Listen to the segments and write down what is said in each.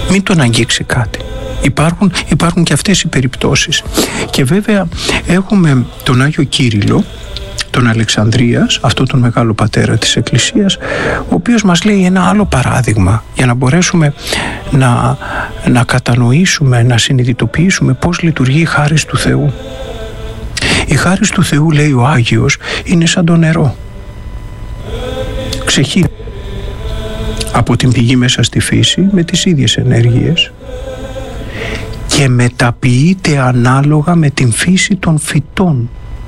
μην τον αγγίξει κάτι. Υπάρχουν και αυτές οι περιπτώσεις. Και βέβαια έχουμε τον Άγιο Κύριλλο, τον Αλεξανδρίας, αυτό τον μεγάλο πατέρα της Εκκλησίας, ο οποίος μας λέει ένα άλλο παράδειγμα για να μπορέσουμε να κατανοήσουμε, να συνειδητοποιήσουμε πώς λειτουργεί η χάρις του Θεού. Η χάρις του Θεού, λέει ο Άγιος, είναι σαν το νερό. Ξεχύνει από την πηγή μέσα στη φύση με τις ίδιες ενέργειες και μεταποιείται ανάλογα με την φύση των φυτών.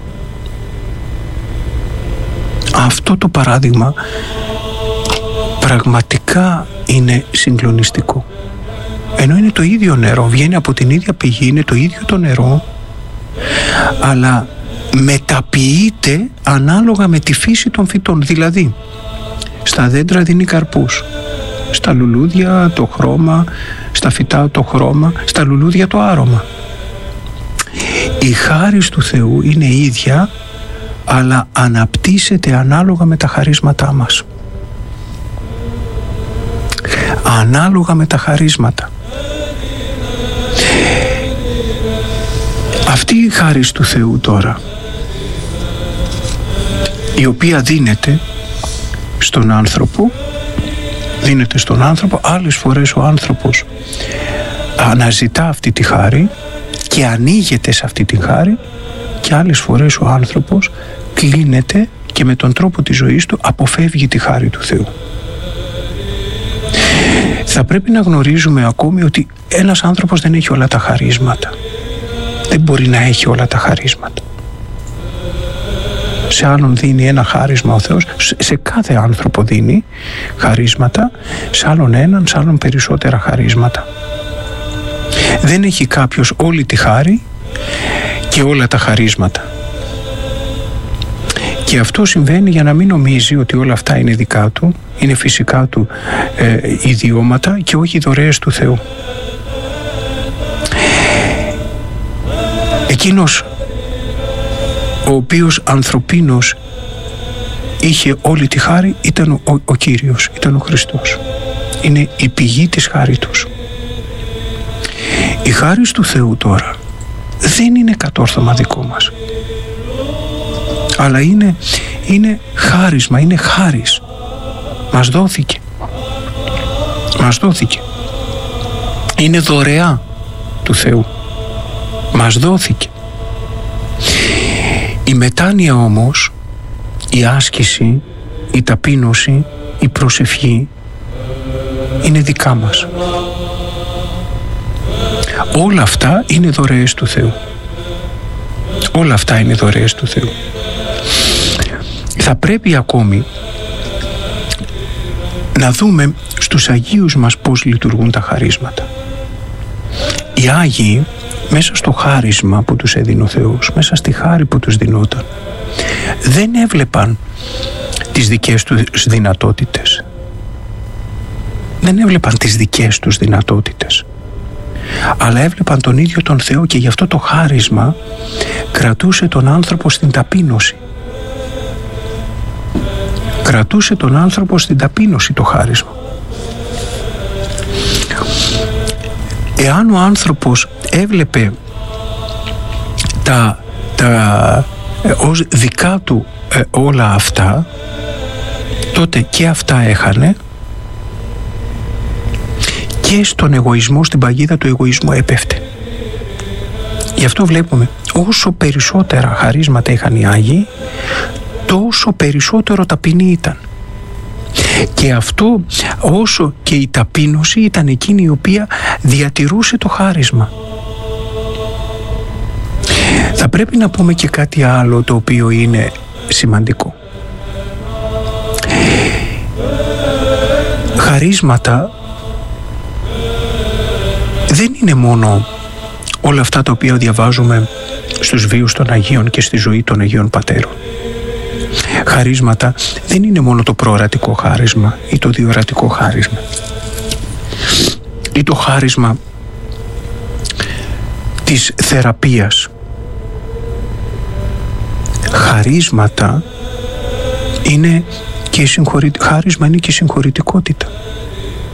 Αυτό το παράδειγμα πραγματικά είναι συγκλονιστικό. Ενώ είναι το ίδιο νερό, βγαίνει από την ίδια πηγή, είναι το ίδιο το νερό, αλλά μεταποιείται ανάλογα με τη φύση των φυτών. Δηλαδή, στα δέντρα δίνει καρπούς, στα λουλούδια το χρώμα, στα φυτά το χρώμα, στα λουλούδια το άρωμα. Η χάρις του Θεού είναι ίδια, αλλά αναπτύσσεται ανάλογα με τα χαρίσματά μας. Ανάλογα με τα χαρίσματα. Αυτή η χάρις του Θεού τώρα, η οποία δίνεται στον άνθρωπο, άλλες φορές ο άνθρωπος αναζητά αυτή τη χάρη και ανοίγεται σε αυτή τη χάρη, και άλλες φορές ο άνθρωπος κλείνεται και με τον τρόπο της ζωής του αποφεύγει τη χάρη του Θεού. Θα πρέπει να γνωρίζουμε ακόμη ότι ένας άνθρωπος δεν έχει όλα τα χαρίσματα. Δεν μπορεί να έχει όλα τα χαρίσματα. Σε άλλον δίνει ένα χάρισμα ο Θεός, σε κάθε άνθρωπο δίνει χαρίσματα, σε άλλον έναν, σε άλλον περισσότερα χαρίσματα. Δεν έχει κάποιος όλη τη χάρη και όλα τα χαρίσματα. Και αυτό συμβαίνει για να μην νομίζει ότι όλα αυτά είναι δικά του, είναι φυσικά του ιδιώματα και όχι δωρεές του Θεού. Εκείνος ο οποίος ανθρωπίνος είχε όλη τη χάρη ήταν ο Κύριος, ήταν ο Χριστός. Είναι η πηγή της χάριτος. Η χάρις του Θεού τώρα δεν είναι κατόρθωμα δικό μας, αλλά είναι χάρισμα, είναι χάρις. Μας δόθηκε. Είναι δωρεά του Θεού. Μας δόθηκε. Η μετάνοια όμως, η άσκηση, η ταπείνωση, η προσευχή είναι δικά μας. Όλα αυτά είναι δωρεές του Θεού. Όλα αυτά είναι δωρεές του Θεού. Θα πρέπει ακόμη να δούμε στους Αγίους μας πώς λειτουργούν τα χαρίσματα. Οι Άγιοι, μέσα στο χάρισμα που τους έδινε ο Θεός, μέσα στη χάρη που τους δινόταν, δεν έβλεπαν τις δικές τους δυνατότητες. Δεν έβλεπαν τις δικές τους δυνατότητες, αλλά έβλεπαν τον ίδιο τον Θεό, και γι' αυτό το χάρισμα κρατούσε τον άνθρωπο στην ταπείνωση. Κρατούσε τον άνθρωπο στην ταπείνωση το χάρισμα. Εάν ο άνθρωπος έβλεπε ως δικά του όλα αυτά, τότε και αυτά έχανε, και στον εγωισμό, στην παγίδα του εγωισμού έπεφτε. Γι' αυτό βλέπουμε, όσο περισσότερα χαρίσματα είχαν οι Άγιοι, τόσο περισσότερο ταπεινοί ήταν. Και αυτό, όσο και η ταπείνωση ήταν εκείνη η οποία διατηρούσε το χάρισμα. Θα πρέπει να πούμε και κάτι άλλο το οποίο είναι σημαντικό. Χαρίσματα δεν είναι μόνο όλα αυτά τα οποία διαβάζουμε στους βίους των Αγίων και στη ζωή των Αγίων Πατέρων. Χαρίσματα δεν είναι μόνο το προορατικό χάρισμα ή το διορατικό χάρισμα ή το χάρισμα της θεραπείας. Χαρίσματα είναι και χάρισμα είναι και η συγχωρητικότητα.